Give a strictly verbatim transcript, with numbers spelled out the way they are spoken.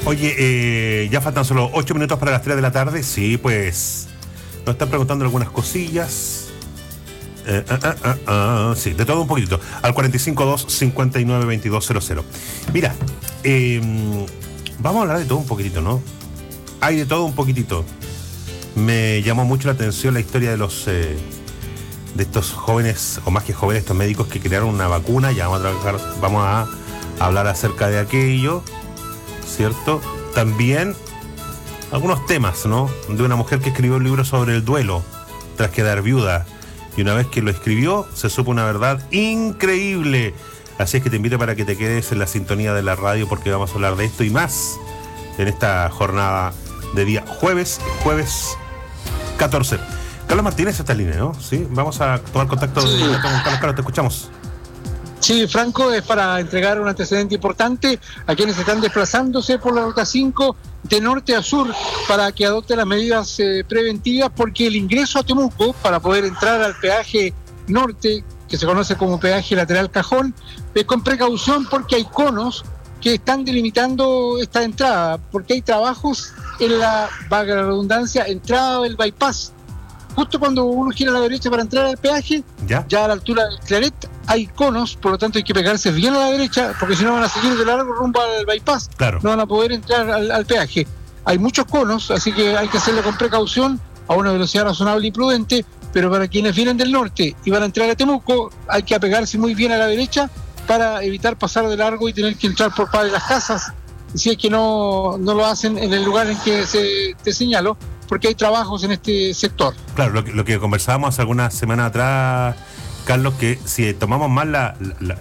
Oye, eh, ya faltan solo ocho minutos para las tres de la tarde. Sí, pues nos están preguntando algunas cosillas. Eh, ah, ah, ah, ah, sí, de todo un poquitito. Al cuarenta y cinco dos cincuenta y nueve veintidós cero cero. Mira, eh, vamos a hablar de todo un poquitito, ¿no? Hay de todo un poquitito. Me llamó mucho la atención la historia de los eh, de estos jóvenes, o más que jóvenes, estos médicos que crearon una vacuna. Ya vamos a trabajar, vamos a hablar acerca de aquello, ¿cierto? También algunos temas, ¿no? De una mujer que escribió un libro sobre el duelo tras quedar viuda. Y una vez que lo escribió, se supo una verdad increíble. Así es que te invito para que te quedes en la sintonía de la radio, porque vamos a hablar de esto y más en esta jornada de día jueves, jueves catorce. Carlos Martínez está en línea, ¿no? Sí, vamos a tomar contacto sí. con Carlos. Carlos, te escuchamos. Sí, Franco, es para entregar un antecedente importante a quienes están desplazándose por la ruta cinco de norte a sur para que adopten las medidas eh, preventivas, porque el ingreso a Temuco para poder entrar al peaje norte, que se conoce como peaje lateral Cajón, es con precaución, porque hay conos que están delimitando esta entrada, porque hay trabajos en la, valga la redundancia, entrada del bypass. Justo cuando uno gira a la derecha para entrar al peaje, ya, ya a la altura del Claret hay conos, por lo tanto hay que pegarse bien a la derecha, porque si no van a seguir de largo rumbo al bypass, claro. No van a poder entrar al, al peaje. Hay muchos conos, así que hay que hacerlo con precaución, a una velocidad razonable y prudente, pero para quienes vienen del norte y van a entrar a Temuco, hay que apegarse muy bien a la derecha para evitar pasar de largo y tener que entrar por Padre Las Casas, si es que no, no lo hacen en el lugar en que se, te señalo, porque hay trabajos en este sector. Claro, lo que, lo que conversábamos hace algunas semanas atrás, Carlos, que si tomamos más la, la,